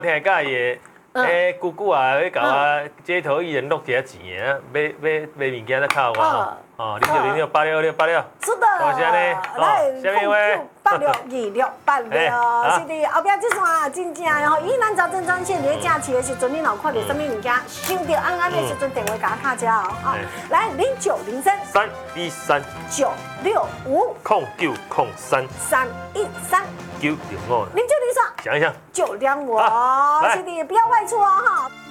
听介伊个，姑姑啊，要甲我街头艺人录一下钱啊，买物件再靠我哦0606868686， 是的， 多谢你， 来， 下面位 862686，是的，后壁这段真正的吼，以咱查证专线你假期的时阵，你若看到什么物件，想到安安的时阵，电话甲我卡车哦，啊，来0903 313 965 313 905， 0903 想一想 925，是的，不要外出哦哈。